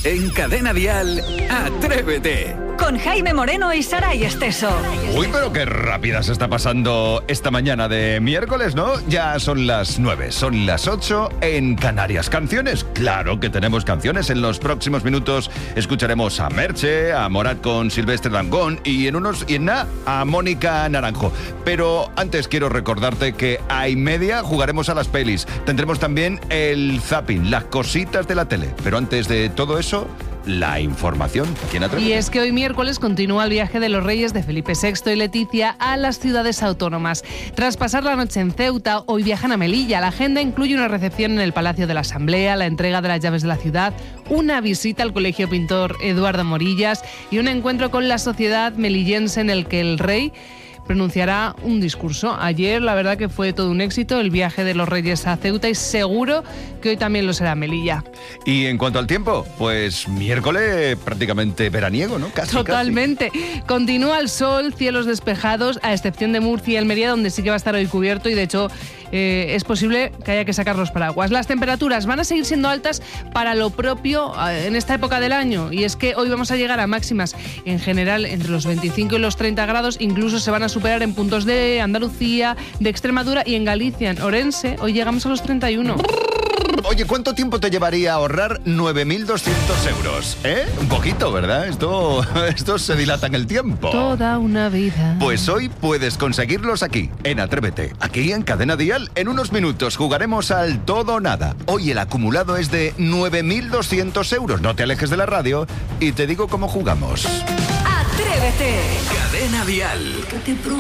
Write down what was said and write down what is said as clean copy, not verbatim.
En Cadena Dial, Atrévete. Con Jaime Moreno y Saray Esteso. Uy, pero qué rápida se está pasando esta mañana de miércoles, ¿no? Ya son las 9, son las 8 en Canarias. ¿Canciones? Claro que tenemos canciones. En los próximos minutos escucharemos a Merche, a Morat con Silvestre Dangond y en nada a Mónica Naranjo. Pero antes quiero recordarte que a y media jugaremos a las pelis. Tendremos también el zapping, las cositas de la tele. Pero antes de todo eso, la información. ¿Quién atreve? Y es que hoy miércoles continúa el viaje de los Reyes de Felipe VI y Leticia a las ciudades autónomas. Tras pasar la noche en Ceuta, hoy viajan a Melilla. La agenda incluye una recepción en el Palacio de la Asamblea, la entrega de las llaves de la ciudad, una visita al Colegio Pintor Eduardo Morillas y un encuentro con la sociedad melillense en el que el rey pronunciará un discurso. Ayer la verdad que fue todo un éxito el viaje de los Reyes a Ceuta y seguro que hoy también lo será Melilla. Y en cuanto al tiempo, pues miércoles prácticamente veraniego, ¿no? Casi. Totalmente. Continúa el sol, cielos despejados, a excepción de Murcia y Almería, donde sí que va a estar hoy cubierto y de hecho es posible que haya que sacar los paraguas. Las temperaturas van a seguir siendo altas para lo propio en esta época del año y es que hoy vamos a llegar a máximas en general entre los 25 y los 30 grados, incluso se van a superar en puntos de Andalucía, de Extremadura y en Galicia, en Orense, hoy llegamos a los 31. Oye, ¿cuánto tiempo te llevaría a ahorrar 9.200 euros? Un poquito, ¿verdad? Esto se dilata en el tiempo. Toda una vida. Pues hoy puedes conseguirlos aquí, en Atrévete. Aquí en Cadena Dial, en unos minutos jugaremos al todo o nada. Hoy el acumulado es de 9.200 euros. No te alejes de la radio y te digo cómo jugamos. Atrévete. Cadena Dial.